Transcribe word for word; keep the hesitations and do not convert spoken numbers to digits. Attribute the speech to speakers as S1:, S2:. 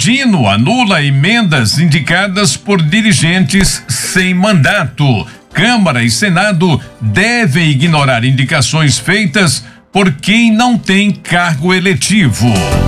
S1: Dino anula emendas indicadas por dirigentes sem mandato. Câmara e Senado devem ignorar indicações feitas por quem não tem cargo eletivo.